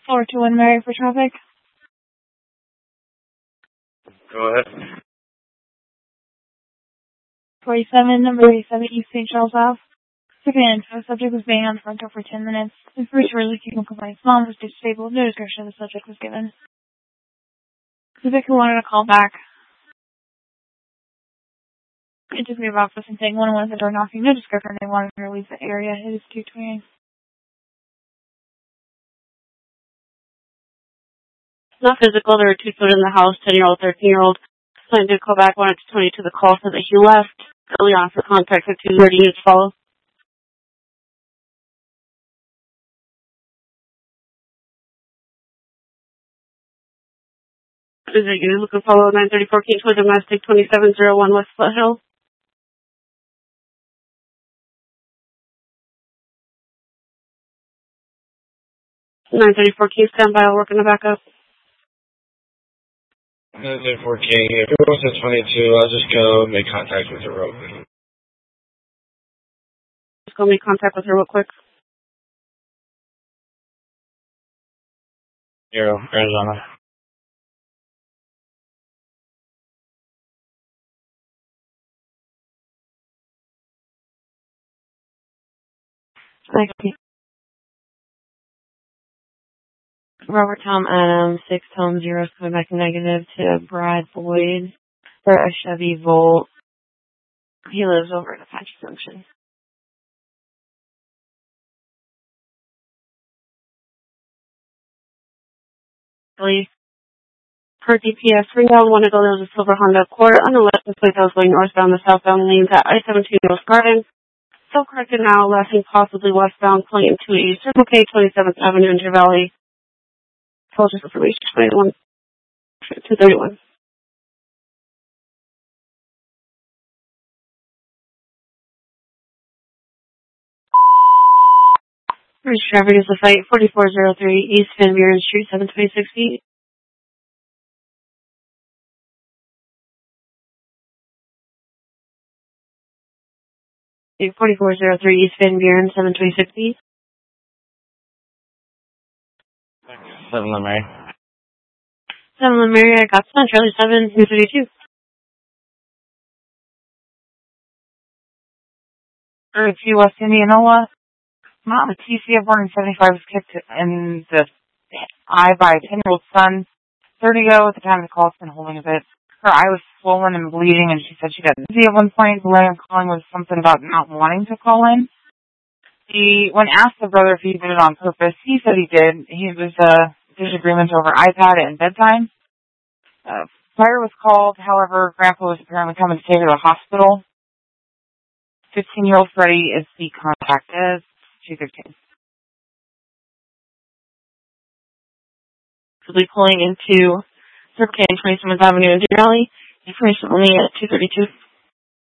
421 Mary for traffic. Go ahead. 47, number 87, East St. Charles Ave. Second, the subject was banged on the front door for 10 minutes. The first really keeping complaints. Mom was disabled. No description of the subject was given. The victim wanted a call back. It just gave office and saying one at the door knocking. No description. They wanted her to leave the area. It is 220. Not physical. There were 2 children in the house, 10-year-old, 13-year-old. Son did call back, wanted to 22 the call, said that he left early on for contact at 2:30 units follow. Is it you looking follow 934 King for domestic 2701 West Foothill? Nine 34 King, stand by, I'll work in the backup. 934 King, if it was at 22, I'll just go make contact with her real quick. Just go make contact with her real quick. Arizona. Thank you. Robert Tom Adams, 6 Tom 0, coming back negative to Brad Boyd for a Chevy Volt. He lives over at Apache Junction. Please. Per DPS 3001 ago, there was a silver Honda Accord on the left plate that was going northbound. The southbound lanes at I-17 North Garden. Still corrected now, left and possibly westbound, pulling into East Circle K, 27th Avenue, Inter Valley. Soldiers information 231. Bridge traffic is the fight, 4403 East Van Buren Street, 726 feet. Okay, 4403 East Van Buren, 726 feet. 7 Mary. 7 Mary, I got sun, Charlie 7, 232. West Indianola. Mom, the TC of 175 was kicked in the eye by a 10-year-old son. 30 ago, at the time of the call, it's been holding a bit. Her eye was swollen and bleeding, and she said she got dizzy at one point. The way I'm calling was something about not wanting to call in. When asked the brother if he did it on purpose, he said he did. He was disagreement over iPad and bedtime. Fire was called. However, Grandpa was apparently coming to take her to the hospital. 15-year-old Freddie is the contact. 213. We'll be pulling into Circle K and 27th Avenue in Deer Valley. Information only at 232.